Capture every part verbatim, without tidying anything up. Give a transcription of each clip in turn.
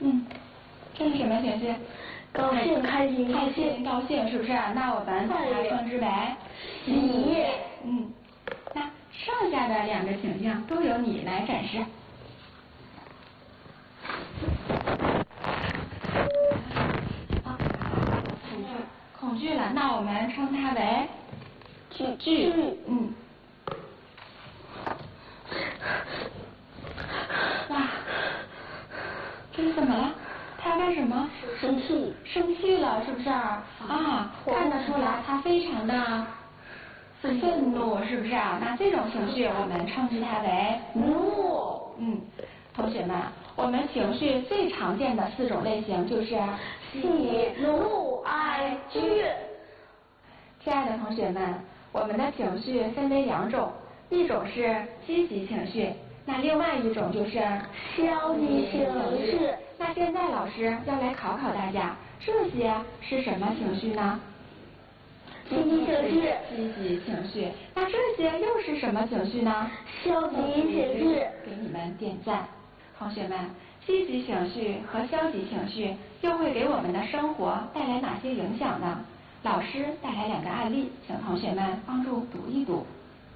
嗯，这是什么情绪？ 高兴、开心、 开心、高兴，是不是？那我们把它称之为喜悦。嗯，那剩下的两个形象都由你来展示。好，恐惧，恐惧了，那我们称它为惧惧。嗯。哇，这是怎么了？他干什么？ 生气， 生气了，是不是？啊，看得出来他非常的愤怒，是不是？那这种情绪我们称之它为怒。嗯，同学们，我们情绪最常见的四种类型就是喜、怒、哀、惧。 亲爱的同学们，我们的情绪分为两种，一种是积极情绪，那另外一种就是消极情绪。 那现在老师要来考考大家，这些是什么情绪呢？ 积极情绪。 积极情绪。那这些又是什么情绪呢？ 消极情绪。 给你们点赞。同学们，积极情绪和消极情绪又会给我们的生活带来哪些影响呢？老师带来两个案例，请同学们帮助读一读。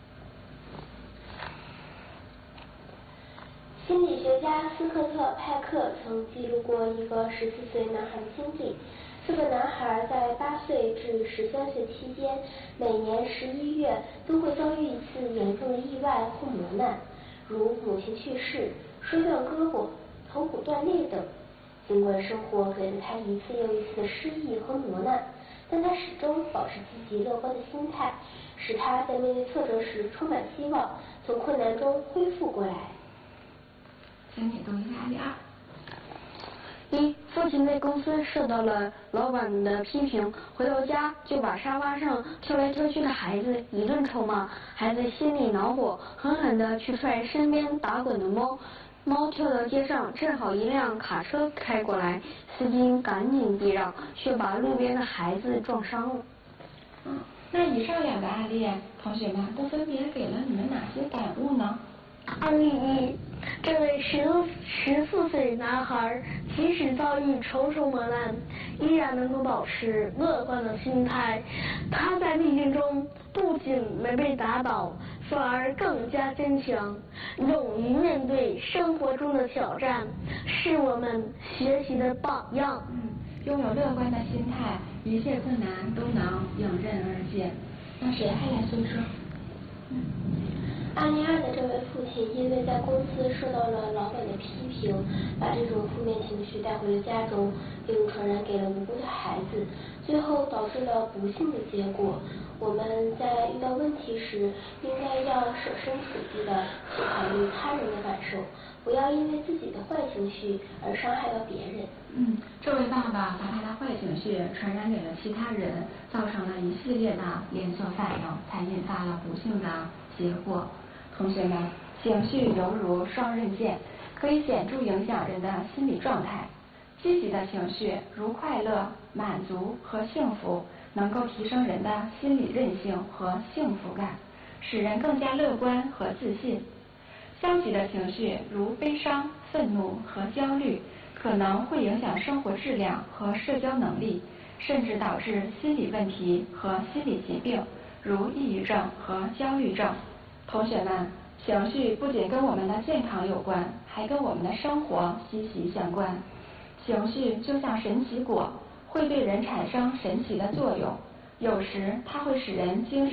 心理学家斯科特·派克曾记录过一个十四岁男孩的经历。这个男孩在八岁至十三岁期间，每年十一月都会遭遇一次严重的意外或磨难，如母亲去世、摔断胳膊、头骨断裂等。尽管生活给了他一次又一次的失意和磨难，但他始终保持积极乐观的心态，使他在面对挫折时充满希望，从困难中恢复过来。 请你读一下案例二。 一，父亲在公司受到了老板的批评，回到家就把沙发上跳来跳去的孩子一顿臭骂，孩子心里恼火，狠狠地去踹身边打滚的猫，猫跳到街上，正好一辆卡车开过来，司机赶紧避让，却把路边的孩子撞伤了。 嗯，那以上两个案例，同学们都分别给了你们哪些感悟呢？ 案例一，这位十十四岁男孩，即使遭遇重重磨难，依然能够保持乐观的心态。他在逆境中不仅没被打倒，反而更加坚强，勇于面对生活中的挑战，是我们学习的榜样。 嗯，拥有乐观的心态，一切困难都能迎刃而解。那谁还来说说？嗯。 案例二的这位父亲，因为在公司受到了老板的批评，把这种负面情绪带回了家中，并传染给了无辜的孩子，最后导致了不幸的结果。我们在遇到问题时，应该要设身处地的去考虑他人的感受，不要因为自己的坏情绪而伤害到别人。 嗯，这位爸爸把他的坏情绪传染给了其他人，造成了一系列的连锁反应，才引发了不幸的结果。同学们，情绪犹如双刃剑，可以显著影响人的心理状态。积极的情绪如快乐、满足和幸福，能够提升人的心理韧性和幸福感，使人更加乐观和自信。消极的情绪如悲伤、愤怒和焦虑，可能会影响生活质量和社交能力，甚至导致心理问题和心理疾病，如抑郁症和焦虑症。同学们，情绪不仅跟我们的健康有关，还跟我们的生活息息相关。情绪就像神奇果，会对人产生神奇的作用，有时它会使人精神